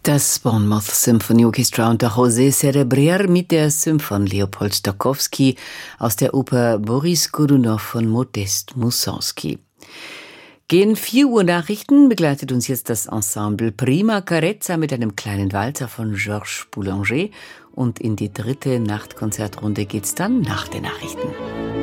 Das Bournemouth Symphony Orchestra unter José Cerebrier mit der von Leopold Stokowski aus der Oper Boris Godunow von Modest Mussorgsky. Gegen 4 Uhr Nachrichten begleitet uns jetzt das Ensemble Prima Carezza mit einem kleinen Walzer von Georges Boulanger. Und in die dritte Nachtkonzertrunde geht's dann nach den Nachrichten.